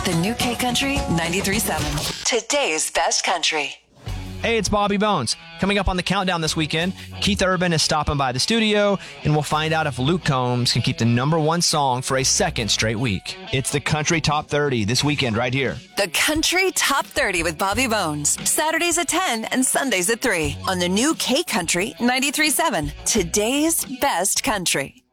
The new K Country 93.7. Today's best country. Hey, it's Bobby Bones. Coming up on the countdown this weekend, Keith Urban is stopping by the studio, and we'll find out if Luke Combs can keep the #1 song for a second straight week. It's the Country Top 30 this weekend right here. The Country Top 30 with Bobby Bones. Saturdays at 10 and Sundays at 3 on the new K Country 93.7. Today's best country.